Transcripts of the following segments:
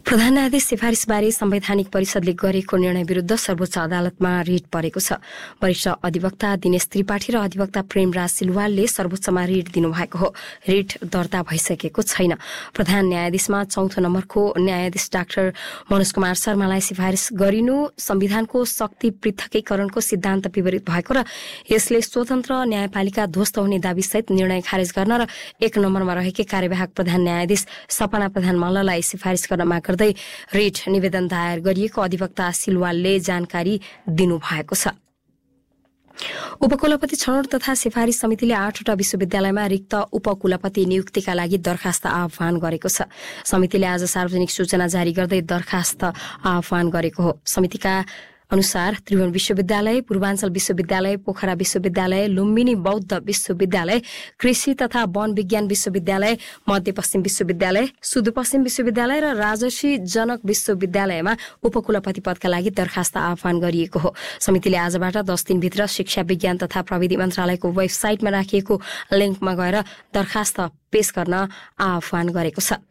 प्रधान न्यायाधीश सिफारिसबारे संवैधानिक परिषदले गरेको निर्णय विरुद्ध सर्वोच्च अदालतमा रिट परेको छ। वरिष्ठ अधिवक्ता दिनेश त्रिपाठी र अधिवक्ता प्रेमराज सिलवालले सर्वोच्चमा रिट दिनुभएको हो। रिट दर्ता भइसकेको छैन। प्रधान न्यायाधीशमा चौथो नम्बरको न्यायाधीश डाक्टर मनोज कुमार शर्मालाई सिफारिस गरिनु संविधानको शक्ति पृथकीकरणको सिद्धान्त विपरीत भएको र यसले स्वतन्त्र न्यायपालिका ध्वस्त हुने दाबीसहित निर्णय खारेज गर्न र एक नम्बरमा रहेकै कार्यवाहक प्रधान न्यायाधीश सपना प्रधान मल्ललाई सिफारिस गर्न माग गर्दै रिट निवेदन दायर गरिएको अधिवक्ता सिलवालले जानकारी दिनुभएको छ। उपकुलपति छनौट तथा सिफारिस समितिले 8वटा विश्वविद्यालयमा रिक्त उपकुलपति नियुक्तिका लागि दरखास्त आह्वान गरेको छ। समितिले आज सार्वजनिक सूचना जारी गर्दै दरखास्त आह्वान गरेको हो। समितिका अनुसार त्रिभुवन विश्वविद्यालय, पूर्वाञ्चल विश्वविद्यालय, पोखरा विश्वविद्यालय, लुम्बिनी बौद्ध विश्वविद्यालय, कृषि तथा वन विज्ञान विश्वविद्यालय, मध्यपश्चिम विश्वविद्यालय, सुदूरपश्चिम विश्वविद्यालय र राजर्षि जनक विश्वविद्यालयमा उपकुलपति पदका लागि दरखास्त आह्वान गरिएको हो। समितिले आजबाट 10 दिनभित्र शिक्षा विज्ञान तथा प्रविधि मन्त्रालयको वेबसाइटमा राखिएको लिंकमा गएर दरखास्त पेश गर्न आह्वान गरेको छ।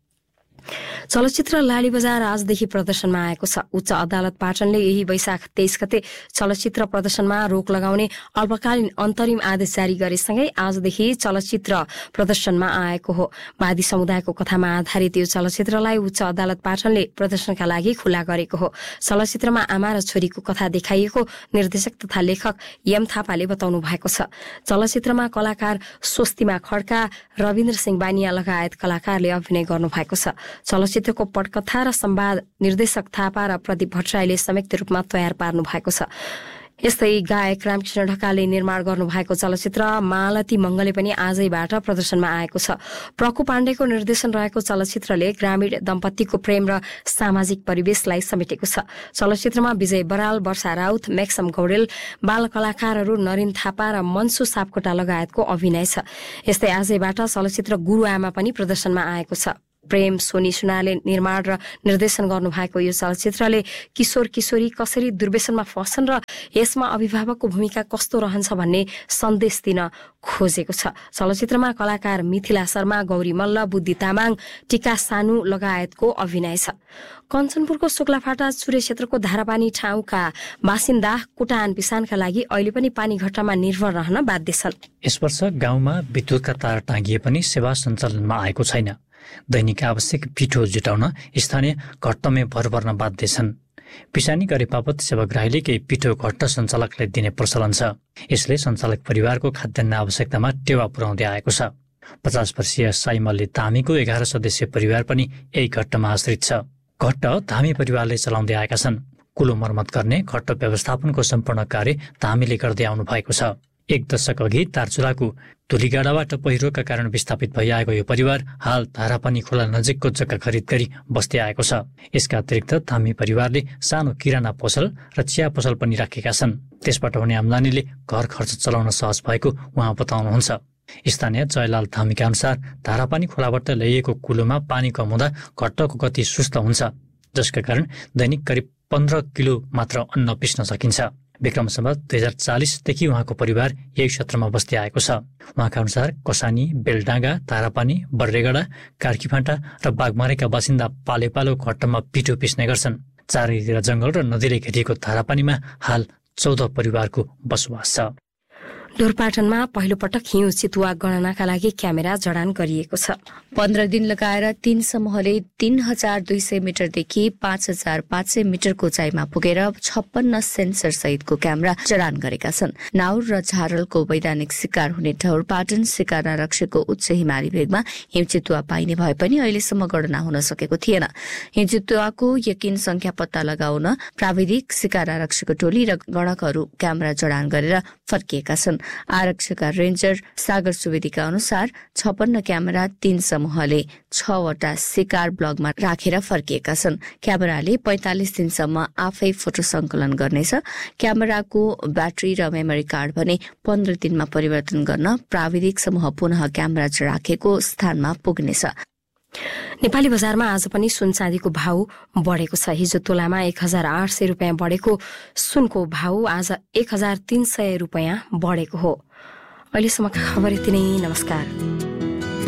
चलचित्र लाली बजार आजदेखि प्रदर्शनमा आएको छ। उच्च अदालत पाटनले यही वैशाख 23 गते चलचित्र प्रदर्शनमा रोक लगाउने अल्पकालीन अन्तरिम आदेश जारी गरेसँगै आजदेखि चलचित्र प्रदर्शनमा आएको हो। वादी समुदायको कथामा आधारित यो चलचित्रलाई उच्च अदालत पाटनले प्रदर्शनका लागि खुला गरेको हो। चलचित्रमा आमा र छोरीको कथा देखाइएको निर्देशक तथा लेखक एम थापाले बताउनु भएको छ। चलचित्रमा कलाकार स्वस्तिमा खड्का, रविन्द्र सिंह बानिया लगायत कलाकारले अभिनय गर्नु भएको छ। चलचित्रको पटकथा र संवाद निर्देशक थापा र प्रदीप भट्टराईले संयुक्त रूपमा तयार पार्नु भएको छ। यस्तै गायक रामकृष्ण ढकालले निर्माण गर्नुभएको चलचित्र मालती मंगले पनि आजैबाट प्रदर्शनमा आएको छ। प्रकु पाण्डेको निर्देशन रहेको चलचित्रले ग्रामीण दम्पतिको प्रेम र सामाजिक परिवेशलाई समेटेको छ। चलचित्रमा विजय बराल, वर्षा राउत, मैक्सम गौडेल, बाल कलाकारहरू नरिन थापा र मन्सु सापकोटा लगायतको अभिनय छ। यस्तै आजैबाट चलचित्र गुरुआमा पनि प्रदर्शनमा आएको छ। प्रेम सोनी सुनारले निर्माण र निर्देशन गर्नुभएको यो चलचित्रले किशोर किशोरी कसरी दुर्व्यसनमा फस्छन् र यसमा अभिभावकको भूमिका कस्तो रहन्छ भन्ने सन्देश दिन खोजेको छ। चलचित्रमा कलाकार मिथिला शर्मा, गौरी मल्ल, बुद्धि तामाङ, टिका सानु लगायतको अभिनय छ। कञ्चनपुरको शुक्लाफाटा चुरे क्षेत्रको धारापानी ठाउँका बासिन्दा कुटान पिसानका लागि अहिले पनि पानी घट्टामा निर्भर रहन बाध्य छन्। यस वर्ष गाउँमा विद्युतका तार टाँगिए पनि सेवा सञ्चालनमा आएको छैन। दैनिक आवश्यक पिठो जुटाउन स्थानीय घट्टमै भर पर्न बाध्य छन्। पिसानी गरे बापत सेवाग्राहीले केही पिठो घट्ट सञ्चालकलाई दिने प्रचलन छ। यसले सञ्चालक परिवारको खाद्यान्न आवश्यकतामा टेवा पुर्याउँदै आएको छ। 50 वर्षीय साइमल्ली धामीको 11 सदस्यीय परिवार पनि यही घट्टमा आश्रित छ। घट्ट धामी परिवारले चलाउँदै आएका छन्। कुलो मर्मत गर्ने घट्ट व्यवस्थापनको सम्पूर्ण कार्य धामीले गर्दै आउनु भएको छ। 1 दशक अघि तारचुलाको धुलीगाडाबाट पहिरोका कारण विस्थापित भइआएको यो परिवार हाल धारापानी खोला नजिकको जग्गा खरिद गरी बस्दै आएको छ। यसका अतिरिक्त धामी परिवारले सानो किराना पसल र चिया पसल पनि राखेका छन्। त्यसबाट हुने आम्दानीले घर खर्च चलाउन सहज भएको उहाँ बताउनुहुन्छ। स्थानीय जयलाल धामीका अनुसार धारापानी खोलाबाट ल्याइएको कुलोमा पानी कम हुँदा घट्टको गति सुस्त हुन्छ, जसका कारण दैनिक करिब 15 किलो मात्र अन्न पिस्न सकिन्छ। विक्रम सम्वत 2040देखि उहाँको परिवार यही क्षेत्रमा बस्दै आएको छ। उहाँका अनुसार कसानी, बेलडाँगा, धारापानी, बर्रेगडा, कार्कीफाँटा र बागमारेका बासिन्दा पालेपालो घट्टमा पिठो पिस्ने गर्छन्। चारैतिर जंगल र नदीले घेरिएको धारापानीमा हाल 14 परिवारको बसोबास छ। ढोरपाटनमा पहिलो पटक हिउँ चितुवा गणनाका लागि क्यामेरा जडान गरिएको छ। 15 दिन लगाएर 3 समूहले 3200 मिटरदेखि 5500 मिटरको उचाइमा पुगेर 56 सेन्सर सहितको क्यामेरा जडान गरेका छन्। नाउर र झारलको वैधानिक शिकार हुने ढोरपाटन शिकार आरक्षको उच्च हिमाली भेगमा हिउँ चितुवा पाइने भए पनि अहिलेसम्म गणना हुन सकेको थिएन। हिउँ चितुवाको यकिन संख्या पत्ता लगाउन प्राविधिक शिकार आरक्षको टोली र गणकहरू क्यामेरा जडान गरेर फर्किएका छन्। आरक्षका रेन्जर सागर सुवेदीका अनुसार 56 क्यामेरा 3 समूहले 6 वटा शिकार ब्लगमा राखेर फर्किएका छन्। क्यामेराले 45 दिनसम्म आफै फोटो संकलन गर्नेछ। क्यामेराको ब्याट्री र मेमोरी कार्ड भने 15 दिनमा परिवर्तन गर्न प्राविधिक समूह पुनः क्यामेरा राखेको स्थानमा पुग्नेछ। नेपाली बजारमा आज पनि सुन चाँदीको भाउ बढेको छ। हिजो तोलामा 1800 रुपियाँ बढेको सुनको भाउ आज 1300 रुपियाँ बढेको हो। अहिलेसम्मका खबर यति नै। नमस्कार।